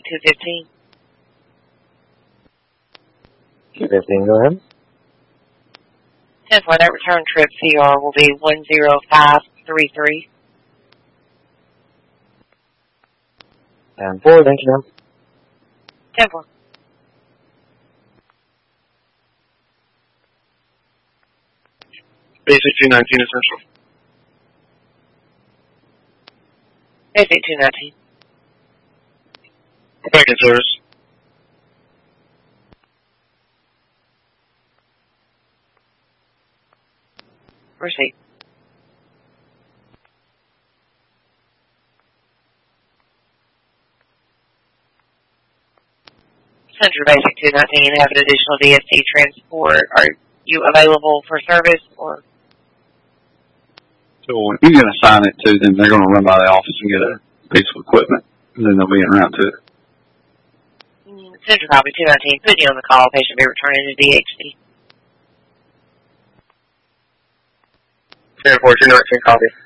215. 215, go ahead. 10 for that return trip CR will be 10533. And 4, thank you, ma'am. 10 for. Basic 219 essential. Basic 219. Back in service. Receipt. Central Basic 219, have an additional DST transport. Are you available for service or? So if you're going to assign it to them, they're going to run by the office and get a piece of equipment, and then they'll be en route to it. Central copy 219, putting you on the call. Patient be returning to DHC. 10-4, 219, copy.